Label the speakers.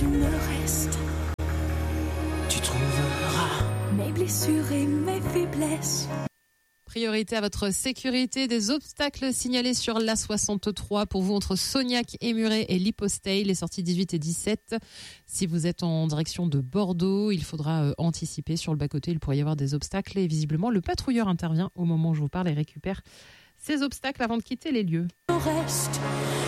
Speaker 1: tu me restes.
Speaker 2: Tu trouveras
Speaker 1: Mes blessures et mes faiblesses.
Speaker 3: Priorité à votre sécurité, des obstacles signalés sur l'A63 pour vous entre Sognac et Muret et Liposteil, les sorties 18 et 17. Si vous êtes en direction de Bordeaux, il faudra anticiper sur le bas-côté, il pourrait y avoir des obstacles et visiblement le patrouilleur intervient au moment où je vous parle et récupère ces obstacles avant de quitter les lieux.
Speaker 1: Reste